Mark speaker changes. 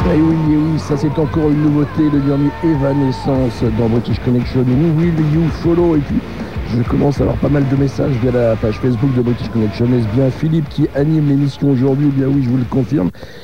Speaker 1: Et oui, ça c'est encore une nouveauté, le dernier Evanescence dans British Connection. Who will you follow? Et puis je commence à avoir pas mal de messages via la page Facebook de British Connection. Est-ce bien Philippe qui anime l'émission aujourd'hui? Eh bien oui, je vous le confirme.